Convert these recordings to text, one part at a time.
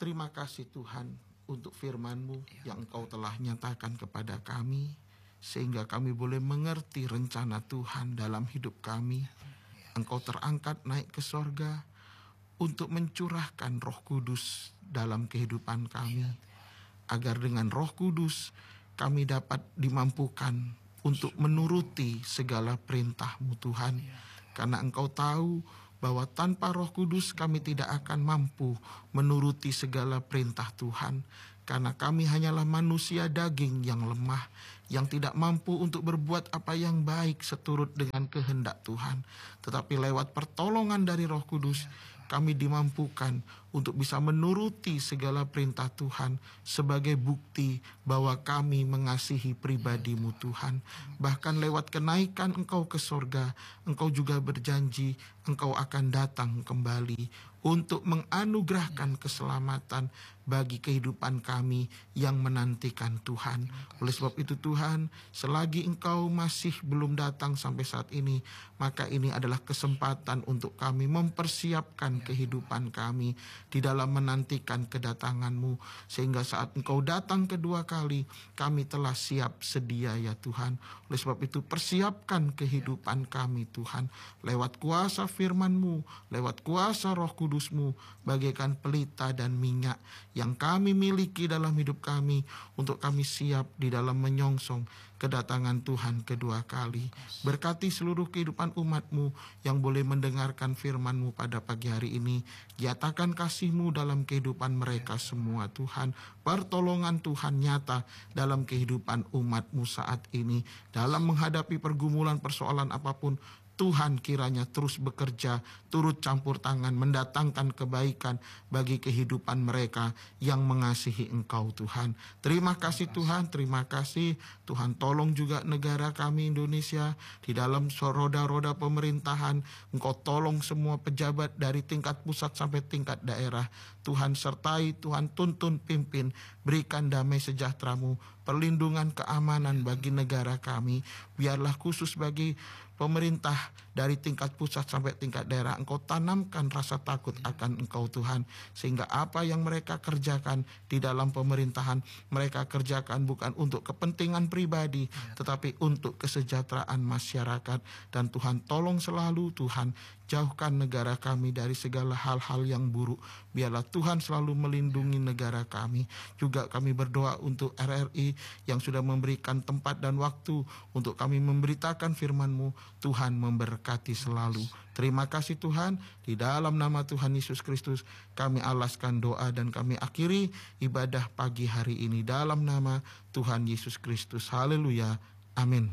Terima kasih Tuhan untuk firman-Mu yang Engkau telah nyatakan kepada kami, sehingga kami boleh mengerti rencana Tuhan dalam hidup kami. Engkau terangkat naik ke sorga untuk mencurahkan Roh Kudus dalam kehidupan kami, agar dengan Roh Kudus kami dapat dimampukan untuk menuruti segala perintah-Mu Tuhan. Karena Engkau tahu bahwa tanpa Roh Kudus kami tidak akan mampu menuruti segala perintah Tuhan. Karena kami hanyalah manusia daging yang lemah, yang tidak mampu untuk berbuat apa yang baik seturut dengan kehendak Tuhan. Tetapi lewat pertolongan dari Roh Kudus, kami dimampukan untuk bisa menuruti segala perintah Tuhan sebagai bukti bahwa kami mengasihi pribadi-Mu Tuhan. Bahkan lewat kenaikan Engkau ke sorga, Engkau juga berjanji Engkau akan datang kembali untuk menganugerahkan keselamatan bagi kehidupan kami yang menantikan Tuhan. Oleh sebab itu Tuhan, selagi Engkau masih belum datang sampai saat ini, maka ini adalah kesempatan untuk kami mempersiapkan kehidupan kami di dalam menantikan kedatangan-Mu, sehingga saat Engkau datang kedua kali, kami telah siap sedia ya Tuhan. Oleh sebab itu persiapkan kehidupan kami Tuhan, lewat kuasa firman-Mu, lewat kuasa Roh Kudus-Mu, bagaikan pelita dan minyak yang kami miliki dalam hidup kami, untuk kami siap di dalam menyongsong kedatangan Tuhan kedua kali. Berkati seluruh kehidupan umat-Mu yang boleh mendengarkan firman-Mu pada pagi hari ini. Nyatakan kasih-Mu dalam kehidupan mereka semua Tuhan. Pertolongan Tuhan nyata dalam kehidupan umat-Mu saat ini. Dalam menghadapi pergumulan persoalan apapun, Tuhan kiranya terus bekerja, turut campur tangan, mendatangkan kebaikan bagi kehidupan mereka yang mengasihi Engkau Tuhan. Terima kasih Tuhan, terima kasih. Tuhan tolong juga negara kami Indonesia di dalam roda-roda pemerintahan. Engkau tolong semua pejabat dari tingkat pusat sampai tingkat daerah. Tuhan sertai, Tuhan tuntun, pimpin, berikan damai sejahtera-Mu, perlindungan keamanan bagi negara kami. Biarlah khusus bagi pemerintah dari tingkat pusat sampai tingkat daerah, Engkau tanamkan rasa takut akan Engkau Tuhan, sehingga apa yang mereka kerjakan di dalam pemerintahan, mereka kerjakan bukan untuk kepentingan pribadi, tetapi untuk kesejahteraan masyarakat. Dan Tuhan tolong selalu Tuhan, jauhkan negara kami dari segala hal-hal yang buruk. Biarlah Tuhan selalu melindungi negara kami. Juga kami berdoa untuk RRI yang sudah memberikan tempat dan waktu untuk kami memberitakan firman-Mu. Tuhan memberkati selalu. Terima kasih Tuhan. Di dalam nama Tuhan Yesus Kristus kami alaskan doa dan kami akhiri ibadah pagi hari ini dalam nama Tuhan Yesus Kristus. Haleluya. Amin.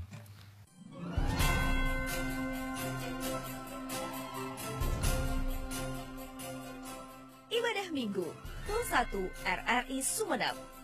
Ibadah Minggu 1 RRI Sumedang.